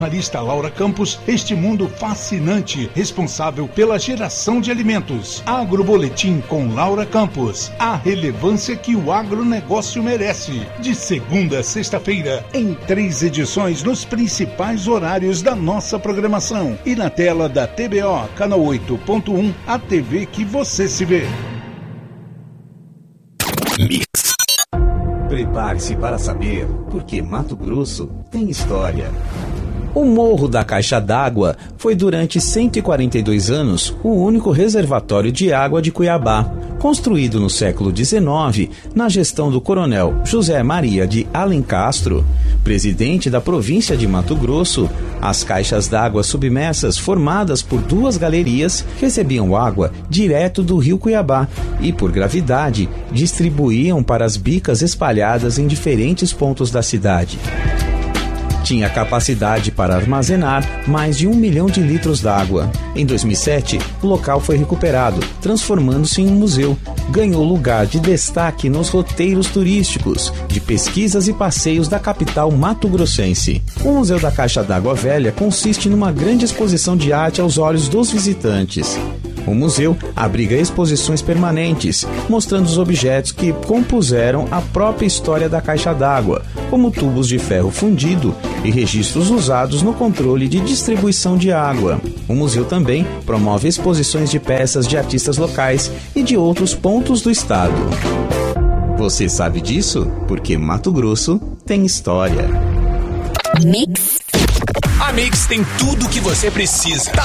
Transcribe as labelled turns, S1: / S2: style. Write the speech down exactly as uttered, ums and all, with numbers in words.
S1: Jornalista Laura Campos, este mundo fascinante, responsável pela geração de alimentos. Agroboletim com Laura Campos, a relevância que o agronegócio merece. De segunda a sexta-feira, em três edições nos principais horários da nossa programação. E na tela da T B O, canal oito ponto um, a T V que você se vê.
S2: Mix. Prepare-se para saber porque Mato Grosso tem história. O Morro da Caixa d'Água foi durante cento e quarenta e dois anos o único reservatório de água de Cuiabá. Construído no século dezenove, na gestão do coronel José Maria de Alencastro, presidente da província de Mato Grosso, as caixas d'água submersas formadas por duas galerias recebiam água direto do rio Cuiabá e, por gravidade, distribuíam para as bicas espalhadas em diferentes pontos da cidade. Tinha capacidade para armazenar mais de um milhão de litros d'água. Em dois mil e sete, o local foi recuperado, transformando-se em um museu. Ganhou lugar de destaque nos roteiros turísticos, de pesquisas e passeios da capital mato-grossense. O Museu da Caixa d'Água Velha consiste numa grande exposição de arte aos olhos dos visitantes. O museu abriga exposições permanentes, mostrando os objetos que compuseram a própria história da caixa d'água, como tubos de ferro fundido e registros usados no controle de distribuição de água. O museu também promove exposições de peças de artistas locais e de outros pontos do estado. Você sabe disso? Porque Mato Grosso tem história.
S3: Mix. A Mix tem tudo o que você precisa.